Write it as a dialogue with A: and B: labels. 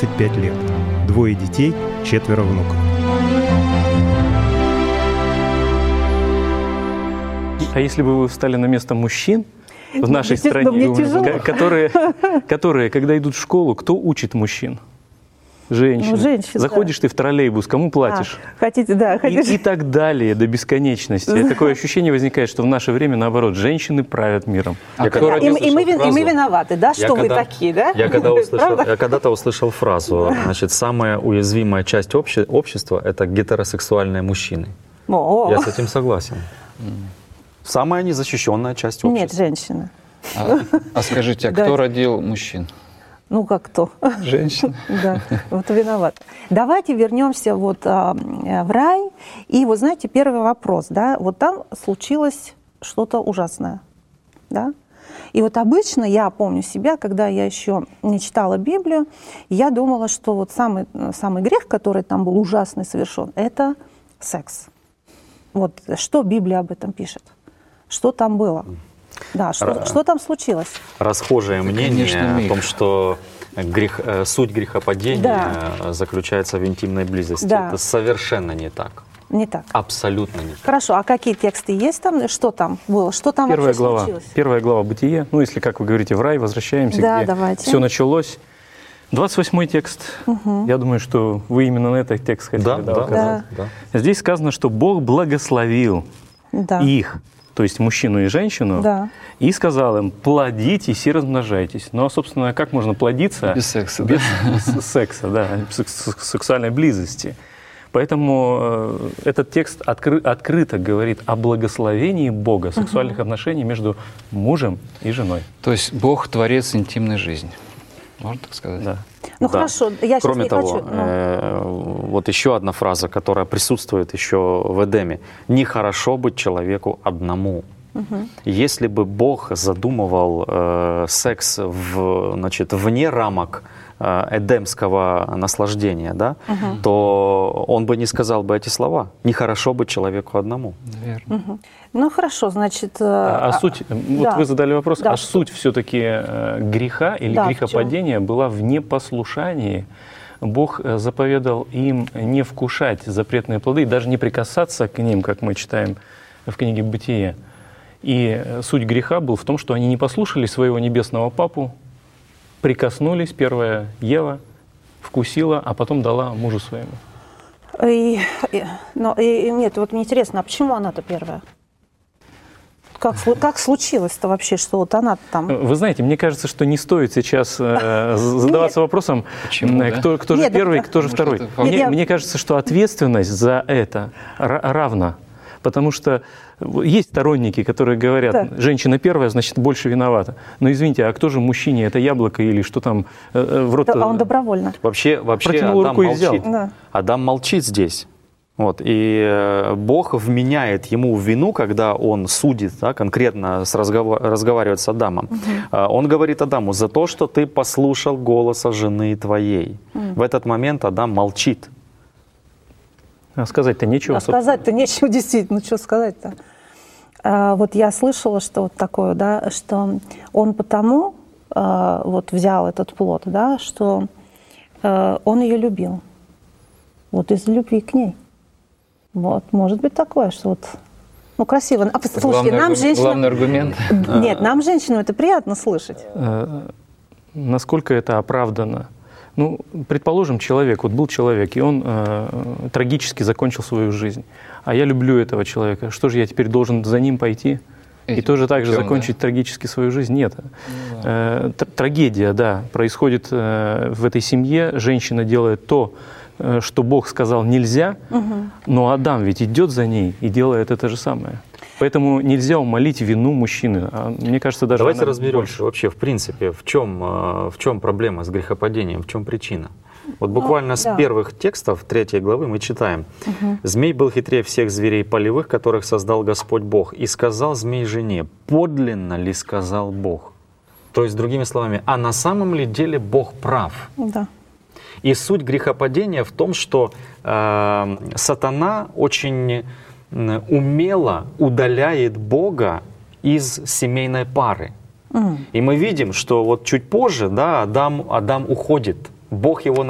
A: 35 лет. 2 детей, 4 внуков.
B: А если бы вы встали на место мужчин в нашей
C: Естественно,
B: стране,
C: мне тяжело.
B: которые, когда идут в школу, кто учит мужчин? Женщины.
C: Ну, женщины,
B: Заходишь ты в троллейбус, кому платишь?
C: Хотите, да, хотите.
B: И так далее до бесконечности. И такое ощущение возникает, что в наше время, наоборот, женщины правят миром.
C: И мы виноваты, да, что вы такие, да?
D: Я когда-то услышал фразу, значит, самая уязвимая часть общества — это гетеросексуальные мужчины. Я с этим согласен. Самая незащищенная часть общества.
C: Нет, женщины.
E: А скажите, а кто родил мужчин?
C: Ну, как кто?
E: Женщина.
C: Да, вот виноват. Давайте вернемся вот в рай. И вот знаете, первый вопрос, да, вот там случилось что-то ужасное, да? И вот обычно я помню себя, когда я еще не читала Библию, я думала, что вот самый грех, который там был ужасный совершен, это секс. Вот что Библия об этом пишет? Что там было? Да, что там случилось?
D: Расхожее мнение о том, что суть грехопадения заключается в интимной близости.
C: Да.
D: Это совершенно не так.
C: Не так.
D: Абсолютно не так.
C: Хорошо, а какие тексты есть там? Что там было? Что там вообще случилось?
B: Первая глава Бытие. Ну, если, как вы говорите, в рай, возвращаемся,
C: да,
B: где
C: давайте.
B: все началось. 28-й текст. Я думаю, что вы именно на этот текст хотели указать.
D: Да.
B: Здесь сказано, что Бог благословил их, то есть мужчину и женщину, и сказал им: плодитесь и размножайтесь. Ну, а, собственно, как можно плодиться
E: без секса,
B: без секса, да, сексуальной близости? Поэтому этот текст открыто говорит о благословении Бога, сексуальных отношений между мужем и женой.
E: То есть Бог творец интимной жизни. Можно так сказать?
B: Да.
C: Ну хорошо, я сейчас
D: Кроме
C: не
D: того,
C: хочу.
D: вот еще одна фраза, которая присутствует еще в Эдеме. «Нехорошо быть человеку одному». Если бы Бог задумывал секс вне рамок эдемского наслаждения, да, то он бы не сказал бы эти слова. Нехорошо быть человеку одному.
E: Верно.
C: Ну хорошо, значит...
B: суть, вот вы задали вопрос, а суть все-таки греха или грехопадения была в непослушании. Бог заповедал им не вкушать запретные плоды и даже не прикасаться к ним, как мы читаем в книге «Бытие». И суть греха был в том, что они не послушали своего небесного папу, прикоснулись, первая Ева вкусила, а потом дала мужу своему.
C: Нет, вот мне интересно, а почему она-то первая? Как случилось-то вообще, что вот она там...
B: Вы знаете, мне кажется, что не стоит сейчас задаваться вопросом, кто же первый, кто же второй. Мне кажется, что ответственность за это равна. Потому что есть сторонники, которые говорят, женщина первая, значит, больше виновата. Но извините, а кто же мужчине, это яблоко или что там в рот?
C: А он добровольно.
D: Вообще Адам молчит. Адам молчит здесь. Вот. И Бог вменяет ему в вину, когда он судит, конкретно разговаривает с Адамом. Он говорит Адаму: за то, что ты послушал голоса жены твоей. В этот момент Адам молчит.
B: А сказать-то нечего.
C: Сказать-то нечего, действительно, что сказать-то. Вот я слышала, что вот такое, да, что он потому вот взял этот плод, да, что он ее любил. Вот из любви к ней. Вот, может быть такое, что вот, ну, красиво. А послушайте, нам женщинам...
E: Главный аргумент.
C: Нет, нам, женщинам, это приятно слышать.
B: Насколько это оправдано? Ну, предположим, был человек, и он трагически закончил свою жизнь. А я люблю этого человека. Что же я теперь должен за ним пойти и тоже так же закончить трагически свою жизнь? Нет. Трагедия, да, происходит в этой семье. Женщина делает то, что Бог сказал нельзя, но Адам ведь идет за ней и делает это же самое. Поэтому нельзя умалить вину мужчины. Мне кажется, даже
D: давайте разберемся вообще, в принципе, в чем проблема с грехопадением, в чем причина. Вот буквально с первых текстов 3 главы мы читаем. «Змей был хитрее всех зверей полевых, которых создал Господь Бог. И сказал змей жене: подлинно ли сказал Бог?» То есть, другими словами, а на самом ли деле Бог прав?
C: Да.
D: И суть грехопадения в том, что сатана очень умело удаляет Бога из семейной пары. И мы видим, что вот чуть позже, да, Адам уходит. Бог его